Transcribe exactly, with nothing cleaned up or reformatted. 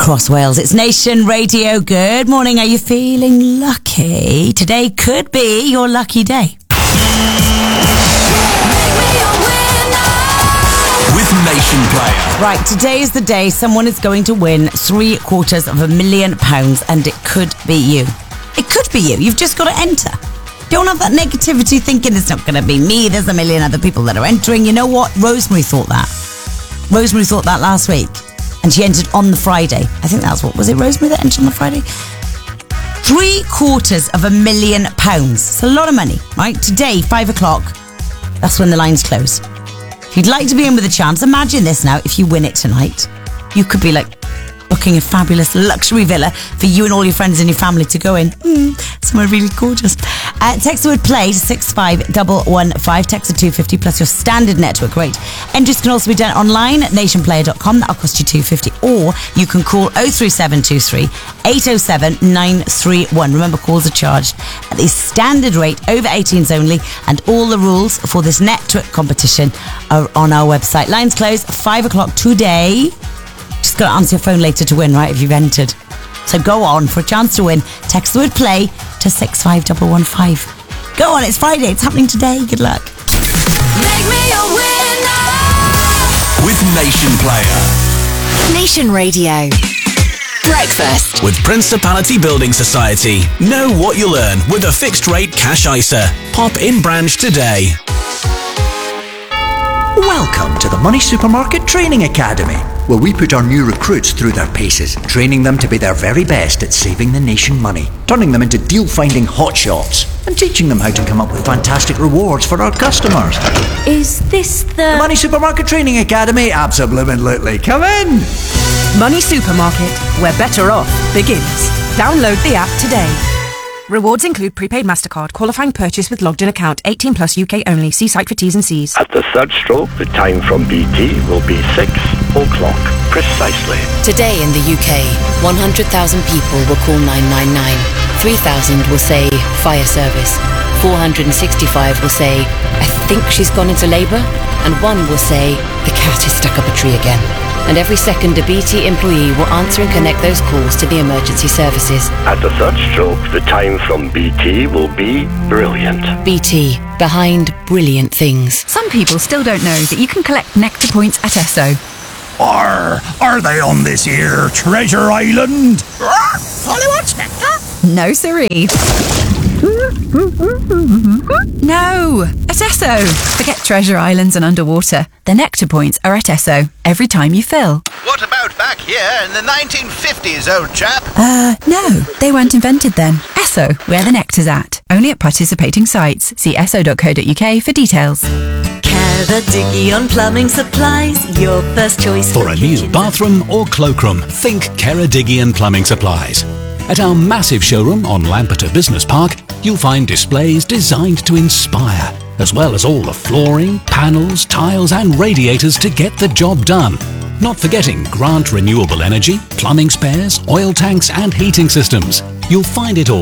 across Wales. It's Nation Radio. Good morning. Are you feeling lucky? Today could be your lucky day. With Nation Player. Right, today is the day someone is going to win three quarters of a million pounds, and it could be you. It could be you. You've just got to enter. Don't have that negativity thinking it's not going to be me. There's a million other people that are entering. You know what? Rosemary thought that. Rosemary thought that last week. And she entered on the Friday. I think that's what, was it Rosemary that entered on the Friday? Three quarters of a million pounds. It's a lot of money, right? Today, five o'clock, that's when the lines close. If you'd like to be in with a chance, imagine this now, if you win it tonight, you could be like booking a fabulous luxury villa for you and all your friends and your family to go in. Mm, somewhere really gorgeous. Uh, text the word play to six five one one five. Text to two fifty plus your standard network rate. Entries can also be done online at nation player dot com. That'll cost you two fifty. Or you can call oh three seven two three eight oh seven nine three one. Remember, calls are charged at the standard rate, over eighteens only, and all the rules for this network competition are on our website. Lines close five o'clock today. Just got to answer your phone later to win, right, if you've entered. So go on, for a chance to win, text the word play to six five one one five. Go on, it's Friday, it's happening today. Good luck. Make me a winner with Nation Player. Nation Radio. Breakfast with Principality Building Society. Know what you'll earn with a fixed rate cash I S A. Pop in branch today. Welcome to the Money Supermarket Training Academy, where we put our new recruits through their paces, training them to be their very best at saving the nation money, turning them into deal-finding hotshots, and teaching them how to come up with fantastic rewards for our customers. Is this the... The Money Supermarket Training Academy? Absolutely. Come in! Money Supermarket, where better off begins. Download the app today. Rewards include prepaid MasterCard, qualifying purchase with logged-in account, eighteen plus U K only. See site for T's and C's. At the third stroke, the time from B T will be six o'clock, precisely. Today in the U K, one hundred thousand people will call nine nine nine. three thousand will say fire service. four hundred sixty-five will say, I think she's gone into labour. And one will say, the cat is stuck up a tree again. And every second a B T employee will answer and connect those calls to the emergency services. At the third stroke, the time from B T will be brilliant. B T, behind brilliant things. Some people still don't know that you can collect Nectar points at Esso. Are, are they on this here Treasure Island? Hollywood's Nectar? No, siree. No, at Esso. Forget treasure islands and underwater. The Nectar points are at Esso every time you fill. What about back here in the nineteen fifties, old chap? Uh, no, they weren't invented then. Esso, where the nectar's at. Only at participating sites. See esso dot co dot uk for details. Ceredigion Plumbing Supplies, your first choice for a new bathroom or cloakroom. Think Ceredigion Plumbing Supplies. At our massive showroom on Lampeter Business Park, you'll find displays designed to inspire, as well as all the flooring, panels, tiles and radiators to get the job done. Not forgetting Grant Renewable Energy, plumbing spares, oil tanks and heating systems. You'll find it all